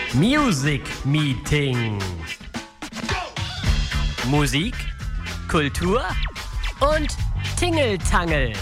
Music Meeting. Musik, Kultur und Tingeltangel.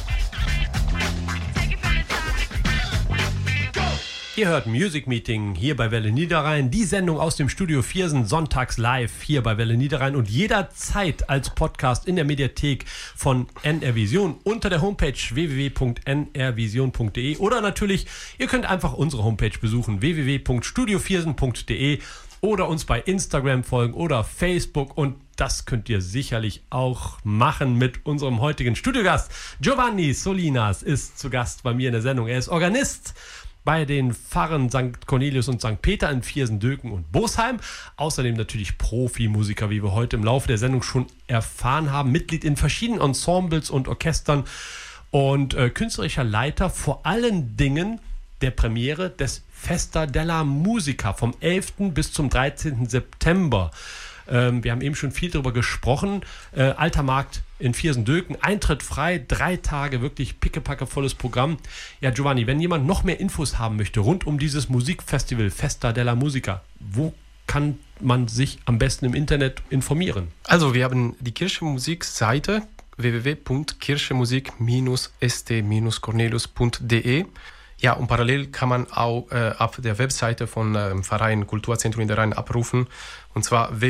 Ihr hört Music Meeting hier bei Welle Niederrhein, die Sendung aus dem Studio Viersen, sonntags live hier bei Welle Niederrhein und jederzeit als Podcast in der Mediathek von NR Vision unter der Homepage www.nrvision.de oder natürlich, ihr könnt einfach unsere Homepage besuchen, www.studioviersen.de oder uns bei Instagram folgen oder Facebook und das könnt ihr sicherlich auch machen mit unserem heutigen Studiogast. Giovanni Solinas ist zu Gast bei mir in der Sendung. Er ist Organist bei den Pfarren St. Cornelius und St. Peter in Viersen, Döken und Bosheim. Außerdem natürlich Profimusiker, wie wir heute im Laufe der Sendung schon erfahren haben. Mitglied in verschiedenen Ensembles und Orchestern und künstlerischer Leiter vor allen Dingen der Premiere des Festa della Musica vom 11. bis zum 13. September. Wir haben eben schon viel darüber gesprochen. Alter Markt in Viersen-Döken, Eintritt frei, 3 Tage, wirklich pickepacke volles Programm. Ja, Giovanni, wenn jemand noch mehr Infos haben möchte rund um dieses Musikfestival Festa della Musica, wo kann man sich am besten im Internet informieren? Also wir haben die Kirchenmusik-Seite www.kirchenmusik-st-cornelius.de. Ja, und parallel kann man auch auf der Webseite von Verein Kulturzentrum Niederrhein abrufen, und zwar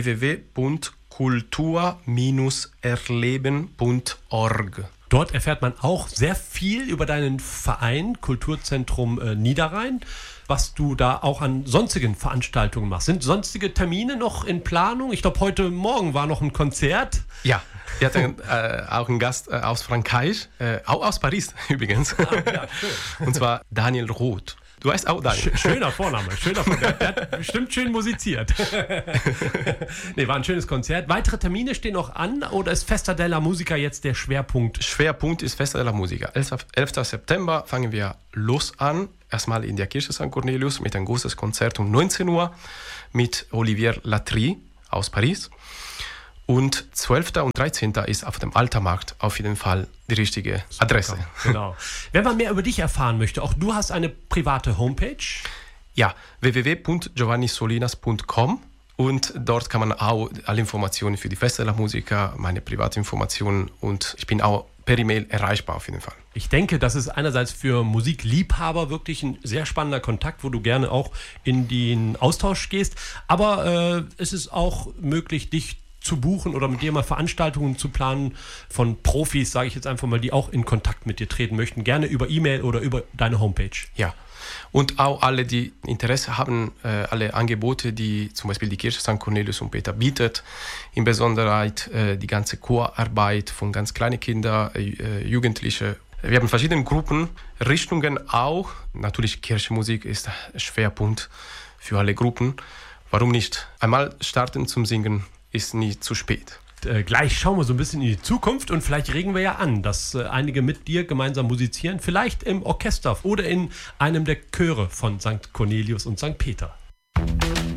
www.kultur-erleben.org. Dort erfährt man auch sehr viel über deinen Verein Kulturzentrum Niederrhein, was du da auch an sonstigen Veranstaltungen machst. Sind sonstige Termine noch in Planung? Ich glaube, heute Morgen war noch ein Konzert. Ja, wir hatten auch einen Gast aus Frankreich, auch aus Paris übrigens. Ja, schön. Und zwar Daniel Roth. Du weißt auch Daniel. Schöner Vorname. Der hat bestimmt schön musiziert. War ein schönes Konzert. Weitere Termine stehen noch an oder ist Festa della Musica jetzt der Schwerpunkt? Schwerpunkt ist Festa della Musica. 11. September fangen wir los an. Erstmal in der Kirche St. Cornelius mit ein großes Konzert um 19 Uhr mit Olivier Latry aus Paris. Und 12. und 13. ist auf dem Altermarkt auf jeden Fall die richtige Adresse. Genau. Wenn man mehr über dich erfahren möchte, auch du hast eine private Homepage? Ja, www.giovannisolinas.com und dort kann man auch alle Informationen für die Festa della Musica, meine private Informationen und ich bin auch per E-Mail erreichbar auf jeden Fall. Ich denke, das ist einerseits für Musikliebhaber wirklich ein sehr spannender Kontakt, wo du gerne auch in den Austausch gehst, aber es ist auch möglich, dich zu buchen oder mit dir mal Veranstaltungen zu planen von Profis, sage ich jetzt einfach mal, die auch in Kontakt mit dir treten möchten. Gerne über E-Mail oder über deine Homepage. Ja, und auch alle, die Interesse haben, alle Angebote, die zum Beispiel die Kirche St. Cornelius und Peter bietet, in Besonderheit die ganze Chorarbeit von ganz kleinen Kindern, Jugendliche. Wir haben verschiedene Gruppen, Richtungen auch. Natürlich Kirchenmusik ist Schwerpunkt für alle Gruppen. Warum nicht? Einmal starten zum Singen ist nie zu spät. Gleich schauen wir so ein bisschen in die Zukunft und vielleicht regen wir ja an, dass einige mit dir gemeinsam musizieren, vielleicht im Orchester oder in einem der Chöre von St. Cornelius und St. Peter.